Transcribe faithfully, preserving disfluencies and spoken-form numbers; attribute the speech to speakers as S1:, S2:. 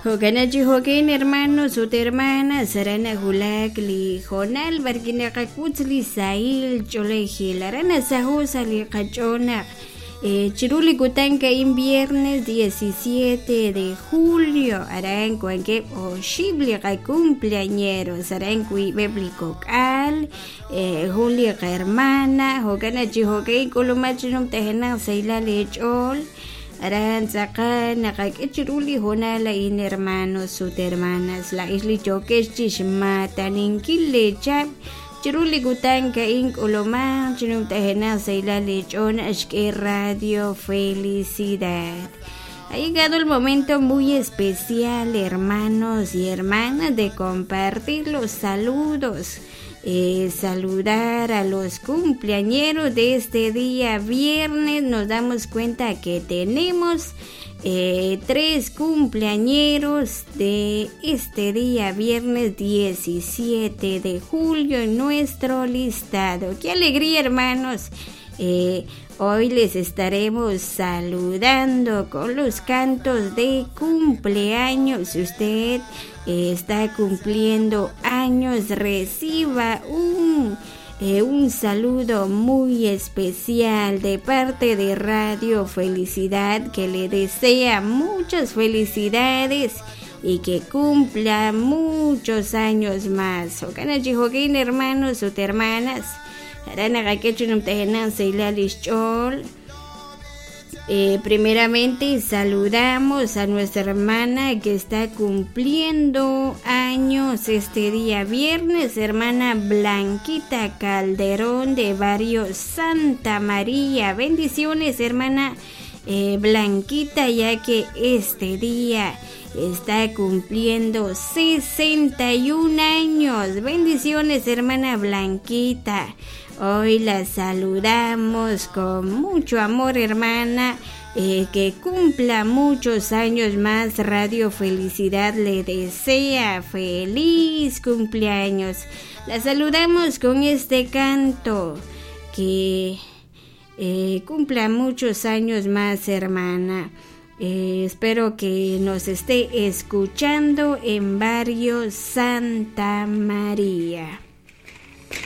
S1: Hoganachi Hogan, hermanos o hermanas, Sarana Gulakli, Jonal, Barquina Cacutzli, Sail, Choleji, Larana Sajosa, Licachona, Chiruli Gutanca, en viernes diecisiete de julio, Aranco, en que Oshibli, cumpleañeros, Aranco y Beblico Cal, Julia hermana, Hoganachi Hogan, Colomachinum, Tejena, Seila Lechol. Aranzaca, Nakachiruli, Honala, in hermanos, sus hermanas, la isli choqueschis, matan, inquile, chap, Chiruli Gutanca, in Coloma, Chinum Tajena, Seila Lechon, Ashke Radio, felicidad. Ha llegado el momento muy especial, hermanos y hermanas, de compartir los saludos. Eh, saludar a los cumpleañeros de este día viernes. Nos damos cuenta que tenemos eh, tres cumpleañeros de este día viernes diecisiete de julio en nuestro listado. ¡Qué alegría, hermanos! Eh, hoy les estaremos saludando con los cantos de cumpleaños. Si usted eh, está cumpliendo años, reciba un, eh, un saludo muy especial de parte de Radio Felicidad, que le desea muchas felicidades y que cumpla muchos años más. Hoganachi Hogan, hermanos o hermanas, Eh, primeramente saludamos a nuestra hermana que está cumpliendo años este día viernes, hermana Blanquita Calderón de Barrio Santa María. Bendiciones, hermana eh, Blanquita, ya que este día está cumpliendo sesenta y un años. Bendiciones, hermana Blanquita. Hoy la saludamos con mucho amor, hermana, eh, que cumpla muchos años más. Radio Felicidad le desea feliz cumpleaños. La saludamos con este canto, que eh, cumpla muchos años más, hermana. Eh, espero que nos esté escuchando en Barrio Santa María.